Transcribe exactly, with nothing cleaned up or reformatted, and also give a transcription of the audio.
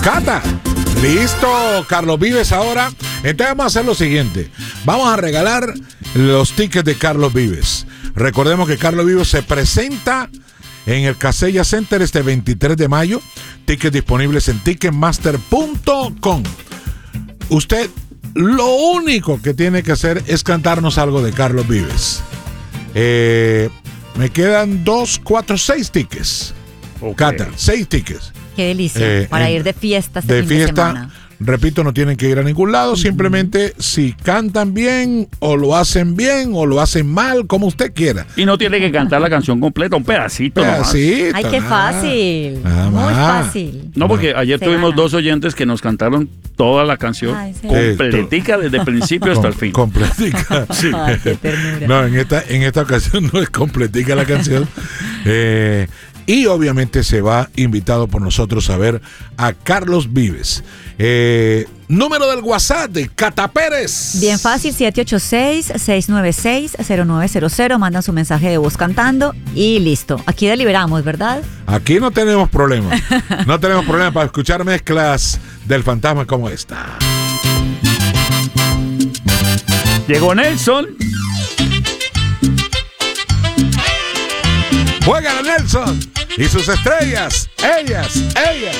Cata, listo, Carlos Vives ahora. Entonces vamos a hacer lo siguiente. Vamos a regalar los tickets de Carlos Vives. Recordemos que Carlos Vives se presenta en el Casella Center este veintitrés de mayo. Tickets disponibles en ticketmaster punto com. Usted lo único que tiene que hacer es cantarnos algo de Carlos Vives. Eh, me quedan dos, cuatro, seis tickets. Okay. Cata, seis tickets. Qué delicia. Eh, para en, ir de fiesta este de fin fiesta, de semana. Repito, no tienen que ir a ningún lado. Uh-huh. Simplemente si cantan bien, o lo hacen bien, o lo hacen mal, como usted quiera. Y no tiene que cantar la canción completa, un pedacito. pedacito Ay, qué nada, fácil. nada Muy más. fácil. No, porque ayer Se tuvimos gana. dos oyentes que nos cantaron toda la canción. Ay, sí. Completica desde el principio hasta el fin. Completica. Sí. Ay, qué ternura. No, en esta, en esta ocasión no es completica la canción. Eh, y obviamente se va invitado por nosotros a ver a Carlos Vives. Eh, número del WhatsApp de Cata Pérez. Bien fácil, siete ocho seis, seis nueve seis, cero nueve cero cero. Mandan su mensaje de voz cantando y listo. Aquí deliberamos, ¿verdad? Aquí no tenemos problema. No tenemos problema para escuchar mezclas del fantasma como esta. Llegó Nelson. Juegan a Nelson y sus estrellas. Ellas, ellas.